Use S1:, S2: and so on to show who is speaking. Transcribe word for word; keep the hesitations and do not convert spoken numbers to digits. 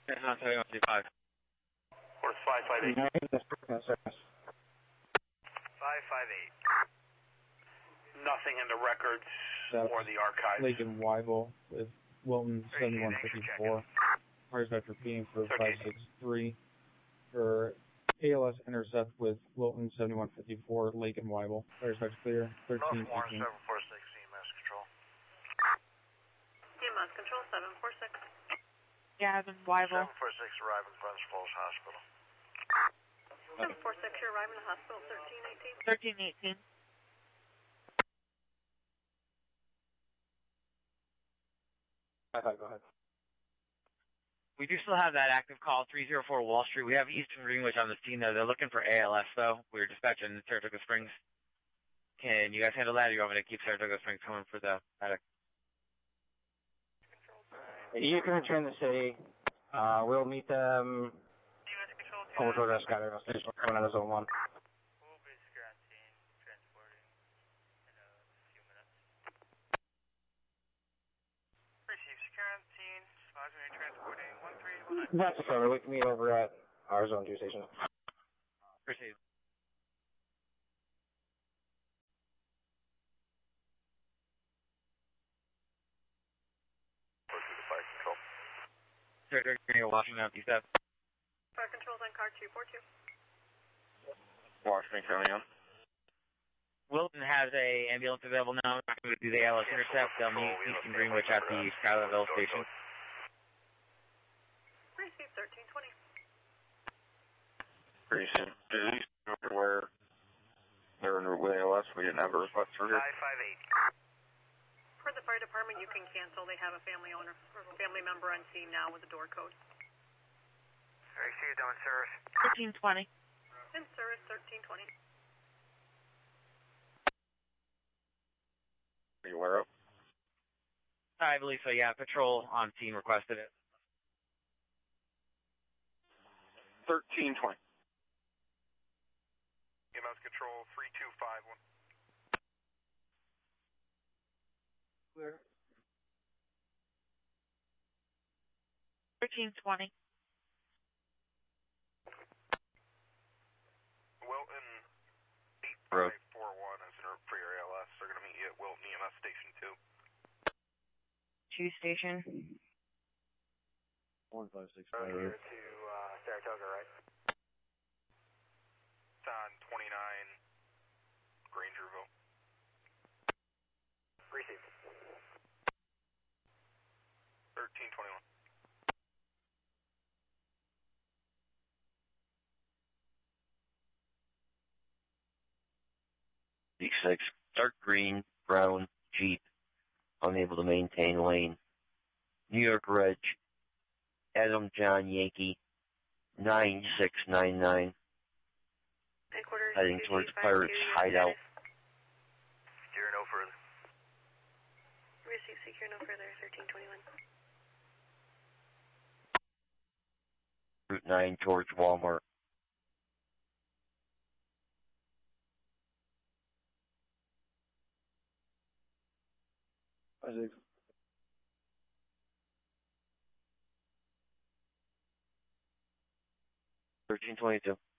S1: Yeah, not seven one two five.
S2: Where's five five eight?
S3: five five eight.
S2: Nothing in the records
S4: That's
S2: or the archives.
S4: Lake and Weibel with Wilton seventy-one fifty-four. Cars vector being for five six three. For A L S intercept with Wilton seventy-one fifty-four, Lake and Weibel. Cars vector clear, thirteen eighteen.
S3: seven four six, E M S control.
S5: E M S control, seven four six.
S6: Gavin Weibel.
S3: seven four six arriving Bruns Falls Hospital.
S5: seven four six, you're arriving at the hospital, thirteen eighteen.
S6: thirteen eighteen.
S4: Five five, go ahead.
S1: We do still have that active call, three oh four Wall Street. We have Eastern Greenwich on the scene, though. They're looking for A L S, though. We're dispatching Saratoga Springs. Can you guys handle that, or you want me to keep Saratoga Springs coming for the medic?
S7: You can return the city. Uh, we'll meet them over toward our Scottsdale station, coming out of zone one.
S3: We'll be secure on scene, transporting in a few minutes. Receive secure on scene, Sposman transporting one three one nine.
S7: That's a cover. We can meet over at our zone two station.
S1: Proceed. Saratoga Greenwich, Washington, east seven.
S5: Fire controls on car two four two.
S1: Washington, coming on. Wilton has a ambulance available now. We're not going to do the A L S intercept. They'll meet Eastern Greenwich at the Schuylerville station.
S5: Receive thirteen twenty.
S8: Receive. Did you know where they're in with A L S? We didn't have a request for here.
S3: five five eight.
S5: For the fire department, you can cancel. They have a family owner or family member on scene now with a door code.
S3: I see you doing service.
S6: thirteen twenty.
S5: In service, thirteen twenty.
S8: Are you aware of?
S1: I believe so, yeah. Patrol on scene requested it.
S8: thirteen twenty.
S3: E M S control three two five one.
S4: Clear.
S6: thirteen twenty.
S3: Wilton eight five four one is for your A L S. They're going to meet you at Wilton E M S Station two.
S6: Two station.
S4: one five six
S3: Road
S4: five.
S3: here to uh, Saratoga, right? It's on twenty-nine Grangerville. Received. thirteen twenty-one.
S9: D six, dark green, brown, Jeep, unable to maintain lane. New York Reg, Adam John Yankee, nine six nine nine, heading towards Pirates Hideout.
S3: Secure no further.
S5: Receive secure no further, thirteen twenty-one.
S9: Route nine towards Walmart.
S4: Five six.
S9: thirteen twenty-two.